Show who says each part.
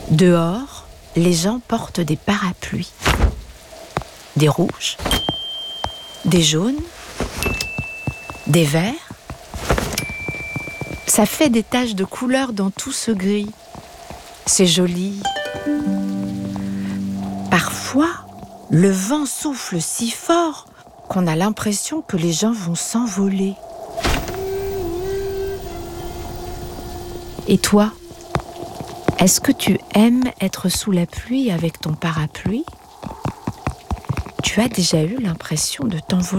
Speaker 1: Dehors, les gens portent des parapluies. Des rouges, des jaunes, des verts. Ça fait des taches de couleur dans tout ce gris. C'est joli. Parfois, le vent souffle si fort qu'on a l'impression que les gens vont s'envoler. Et toi, est-ce que tu aimes être sous la pluie avec ton parapluie ? Tu as déjà eu l'impression de t'envoler ?